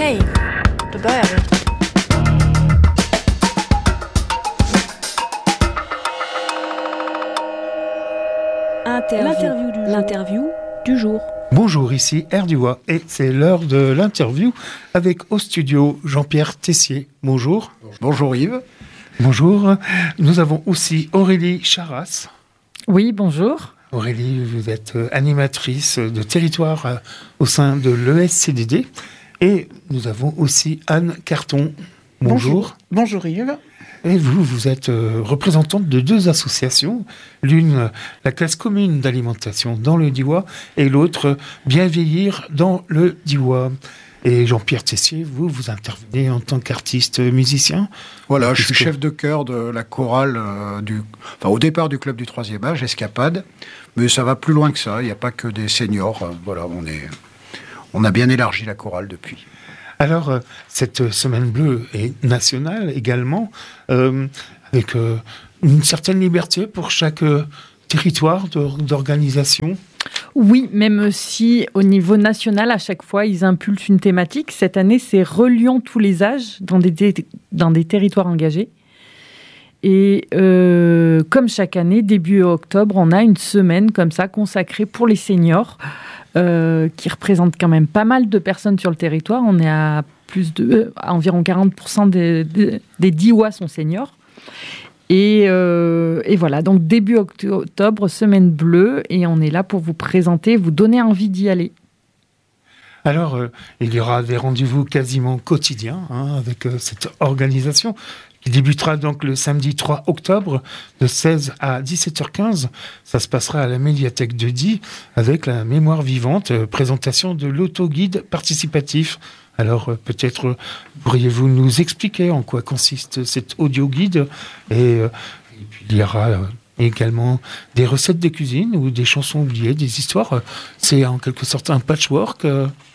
Okej, då börjar vi. L'interview du jour. Bonjour, ici Erduwa et c'est l'heure de l'interview avec au studio Jean-Pierre Tessier. Bonjour. Bonjour Yves. Bonjour. Nous avons aussi Aurélie Charras. Oui, bonjour. Aurélie, vous êtes animatrice de territoire au sein de l'ESCDD. Et nous avons aussi Anne Carton. Bonjour. Bonjour Yves. Et vous êtes représentante de deux associations. L'une, la classe commune d'alimentation dans le Diois, et l'autre, Bien vieillir dans le Diois. Et Jean-Pierre Tessier, vous intervenez en tant qu'artiste musicien. Voilà, je suis chef de chœur de la chorale au départ du club du 3e âge, Escapade. Mais ça va plus loin que ça, il n'y a pas que des seniors. Voilà, on a bien élargi la chorale depuis. Alors, cette semaine bleue est nationale également, avec une certaine liberté pour chaque territoire d'organisation. Oui, même si au niveau national, à chaque fois, ils impulsent une thématique. Cette année, c'est reliant tous les âges dans des territoires engagés. Et comme chaque année, début octobre, on a une semaine comme ça consacrée pour les seniors, qui représentent quand même pas mal de personnes sur le territoire. On est à environ 40% des Diois sont seniors. Et voilà, donc début octobre, semaine bleue, et on est là pour vous présenter, vous donner envie d'y aller. Alors, il y aura des rendez-vous quasiment quotidiens avec cette organisation qui débutera donc le samedi 3 octobre de 16 à 17h15. Ça se passera à la médiathèque de Die avec la mémoire vivante, présentation de l'autoguide participatif. Alors peut-être pourriez-vous nous expliquer en quoi consiste cet audio-guide et puis il y aura également des recettes de cuisine ou des chansons oubliées, des histoires. C'est en quelque sorte un patchwork.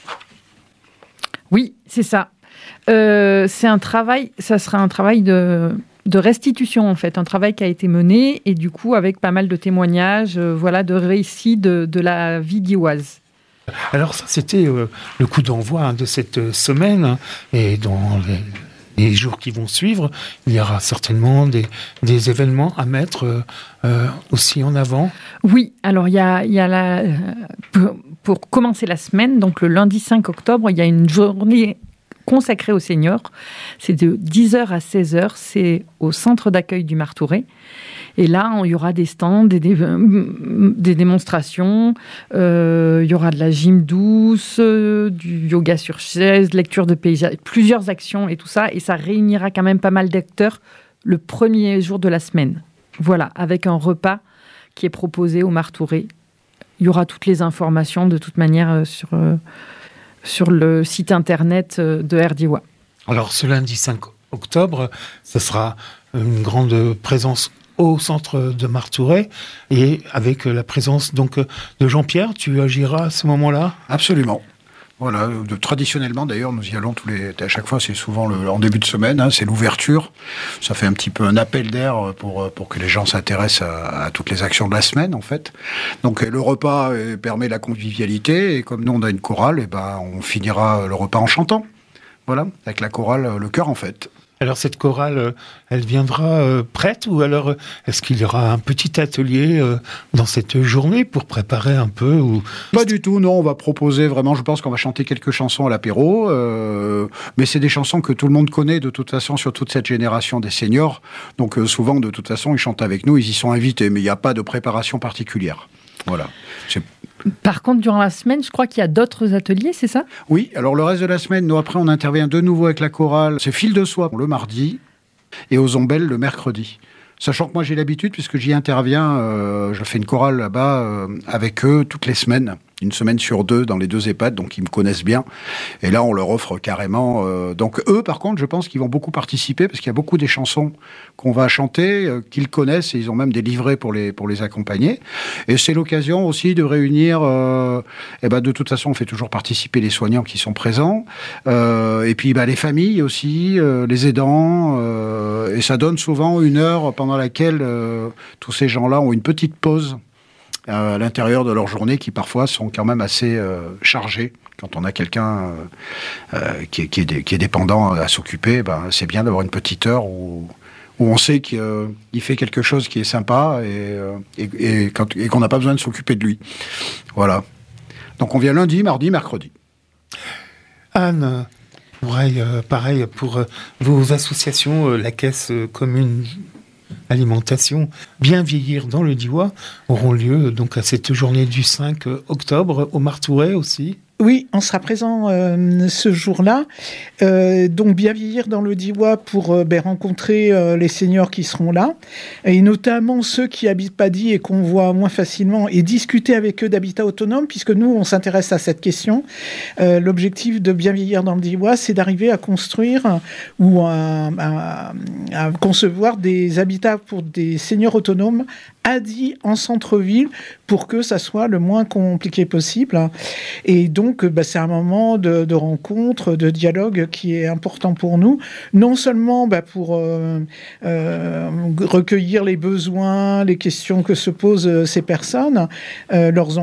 Oui, c'est ça. C'est un travail, ça sera un travail de restitution en fait, un travail qui a été mené et du coup avec pas mal de témoignages, de récits de la vie dioise. Alors ça, c'était le coup d'envoi de cette semaine et dans les jours qui vont suivre, il y aura certainement des événements à mettre aussi en avant. Oui, alors il y a pour commencer la semaine, donc le lundi 5 octobre, il y a une journée consacrée aux seniors. C'est de 10h à 16h, c'est au centre d'accueil du Martouret. Et là, il y aura des stands, des démonstrations, il y aura de la gym douce, du yoga sur chaise, lecture de paysages, plusieurs actions et tout ça. Et ça réunira quand même pas mal d'acteurs le premier jour de la semaine. Voilà, avec un repas qui est proposé au Martouret. Il y aura toutes les informations de toute manière sur le site internet de Erdiwa. Alors, ce lundi 5 octobre, ce sera une grande présence au centre de Martouret et avec la présence donc de Jean-Pierre. Tu agiras à ce moment-là ? Absolument. Voilà, traditionnellement d'ailleurs, nous y allons à chaque fois, c'est souvent en début de semaine, c'est l'ouverture. Ça fait un petit peu un appel d'air pour que les gens s'intéressent à toutes les actions de la semaine en fait. Donc le repas permet la convivialité et comme nous on a une chorale, on finira le repas en chantant. Voilà, avec la chorale, le chœur en fait. Alors cette chorale, elle viendra prête ou alors est-ce qu'il y aura un petit atelier dans cette journée pour préparer un peu ou... Pas du tout, non, on va proposer vraiment, je pense qu'on va chanter quelques chansons à l'apéro, mais c'est des chansons que tout le monde connaît de toute façon sur toute cette génération des seniors, donc souvent de toute façon ils chantent avec nous, ils y sont invités, mais il n'y a pas de préparation particulière. Voilà. Par contre, durant la semaine, je crois qu'il y a d'autres ateliers, c'est ça ? Oui, alors le reste de la semaine, nous après on intervient de nouveau avec la chorale. C'est Fil de soie le mardi et aux Ombelles le mercredi. Sachant que moi j'ai l'habitude, puisque j'y interviens, je fais une chorale là-bas avec eux toutes les semaines. Une semaine sur deux dans les deux EHPAD, donc ils me connaissent bien. Et là, on leur offre carrément... donc eux, par contre, je pense qu'ils vont beaucoup participer, parce qu'il y a beaucoup des chansons qu'on va chanter, qu'ils connaissent, et ils ont même des livrets pour les accompagner. Et c'est l'occasion aussi de réunir... de toute façon, on fait toujours participer les soignants qui sont présents. Et puis les familles aussi, les aidants. Et ça donne souvent une heure pendant laquelle tous ces gens-là ont une petite pause à l'intérieur de leur journée qui parfois sont quand même assez chargées. Quand on a quelqu'un qui est dépendant à s'occuper, c'est bien d'avoir une petite heure où on sait qu'il fait quelque chose qui est sympa et qu'on n'a pas besoin de s'occuper de lui. Voilà. Donc on vient lundi, mardi, mercredi. Anne, pareil pour vos associations, la Caisse commune alimentation, bien vieillir dans le Diois, auront lieu donc à cette journée du 5 octobre au Martouret aussi. Oui, on sera présent ce jour-là. Donc, bien vieillir dans le Diois pour rencontrer les seniors qui seront là, et notamment ceux qui habitent Paddy et qu'on voit moins facilement, et discuter avec eux d'habitat autonome, puisque nous, on s'intéresse à cette question. L'objectif de bien vieillir dans le Diois, c'est d'arriver à construire ou à concevoir des habitats pour des seniors autonomes en centre-ville pour que ça soit le moins compliqué possible. Et donc, c'est un moment de rencontre, de dialogue qui est important pour nous. Non seulement pour recueillir les besoins, les questions que se posent ces personnes, leurs